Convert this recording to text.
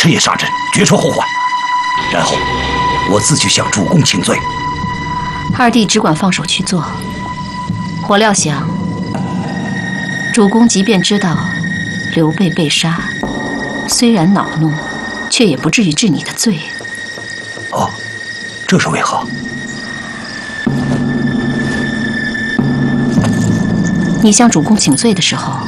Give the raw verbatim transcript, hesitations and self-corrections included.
赤焰杀阵，绝除后患。然后我自去向主公请罪。 二弟只管放手去做，我料想，主公即便知道刘备被杀，虽然恼怒，却也不至于治你的罪。 哦，这是为何？ 你向主公请罪的时候，